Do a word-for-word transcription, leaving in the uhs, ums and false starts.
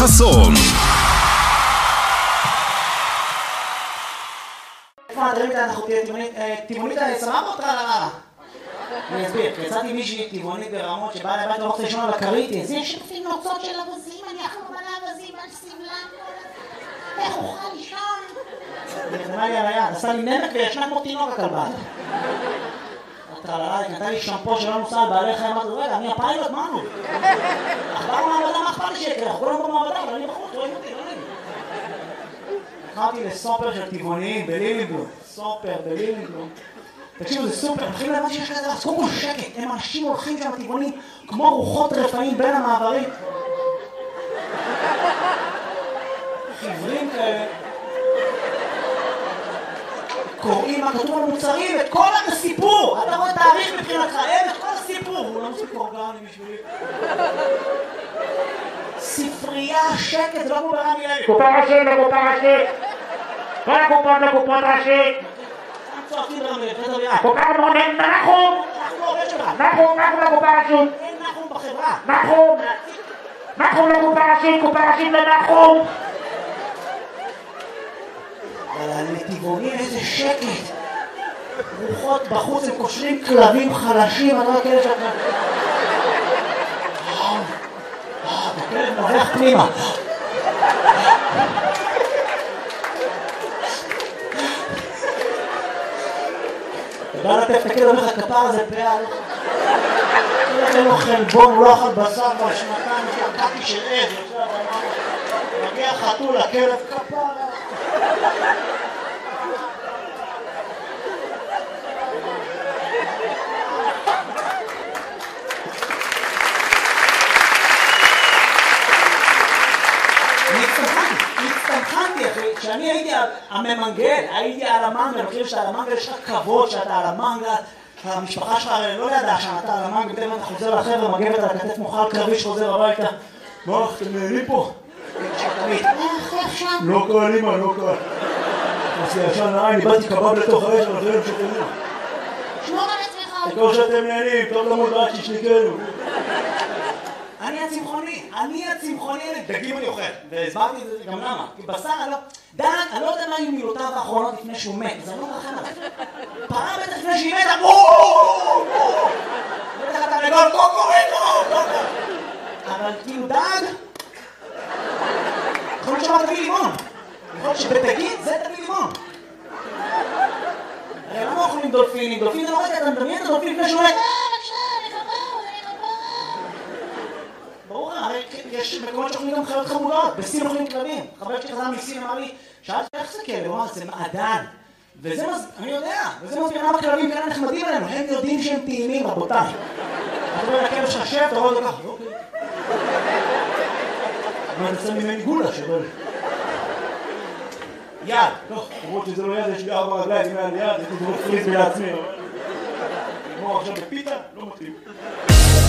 חסון. איפה הדברים האלה אנחנו תהיה טבעונית סבבה אותך על הרעה? אני אסביר, יצאתי מישהי טבעונית ברמות שבאה לבית לא רוצה לישון על הקריטי. זה יש לפי נוצות של אבזים, אני אחלו מלא אבזים על סמלם. איך אוכל לישון? היא נתנה לי על היד, עשה לי נמק וישנה כמו תינוק הכלבה. הטרללה, היא נתנה לי שמפו שלא נוסע על בעלי חיים, אמרתי, רגע, אני הפיילוט, מה נו? עברנו מעבדה, מה אכפת לי שיקרה? אנחנו כולנו במעבדה, אבל אני בחוץ, רואים אותי, לא נעים. נכנסתי לסופר של טבעוניים בלילינבלום, סופר בלילינבלום. תקשיבו, זה סופר, הולכים למה שיש כזה, אז קודם כל שקט, הם אנשים הולכים שם טבעונים כמו רוחות רפאים בין המעברים. חברים כאלה. קוראים מה כתוב על מוצרים, את כל הסיפור. אתה רואה תאריך מבחינתך, אין את כל הסיפור. הוא לא מספיק אורגני בשבילי. ספרייה, שקט, זה לא כמו ברמי לוי. קופה ראשית לקופה ראשית. כל הקופות לקופות ראשית. צועקים ברמי לוי. קופה מונן, נחום. אנחנו עובד שלך. נחום, נחום לקופה ראשית. אין נחום בחברה. נחום. נחום לקופה ראשית, קופה ראשית לנחום. אבל הנתיבונים איזה שקט. רוחות בחוץ, הם קושרים כלבים חלשים, אני לא כאלה שאתה... הכלב נובח פנימה. אתה בא לטף את הכלב, אומר לך כפר הזה פעל. אין לו חלבון, הוא לא אכל בשר בשנתיים, שקעתי של עז. מגיע חתול, הכלב כפר. כשאני הייתי הממנגל, הייתי על המנגל, אני חושב שאתה על המנגל, יש לך כבוד שאתה על המנגל, המשפחה שלך לא ידעה שאתה על המנגל, בטח אתה חוזר לחבר'ה, מגבת על הכתף מוכל קרבי שחוזר הביתה. מה, אתם נהנים פה? לא קל, אמא, לא קל. עושה ישן נעי, באתי קבב לתוך האש, אבל אחרים שתהנים. שמור על עצמך. תקור שאתם נהנים, טוב למוד רק שישניקנו. אני הצמחוני, אני הצמחוני, דגים אני אוכל, והסברתי את זה גם למה, כי בשר אני לא, דן, אני לא יודע מה היו מילותיו האחרונות לפני שהוא מת, אז אני לא מרחם עליו. פעם בטח לפני שהיא מתה, בואו! בטח אתה לגול, קוקוריטו! אבל כאילו דג, יכול להיות שמה תביא לימון, יכול להיות שבתגיד זה תביא לימון. הרי למה אוכלים דולפינים? דולפינים, לא ראיתי, אתה מדמיין את הדולפין לפני שהוא מת? ברור, הרי יש מקומות שאוכלים גם חיות חמודות, בסין אוכלים כלבים. חבר שלי חזר מסין אמר לי, שאלתי איך זה כלב? הוא אמר, זה מעדן. וזה מז... אני יודע, וזה מסביר למה כלבים כאלה נחמדים עלינו, הם יודעים שהם טעימים, רבותיי. אתה רואה לכלב שלך שב, אתה רואה אותו ככה, אוקיי. מה, אתה שם ממני גולה שבל. יד, טוב, למרות שזה לא יד, יש לי ארבע רגליים, אם היה לי יד, הייתי דורך פריז לעצמי. כמו עכשיו בפיתה, לא מתאים.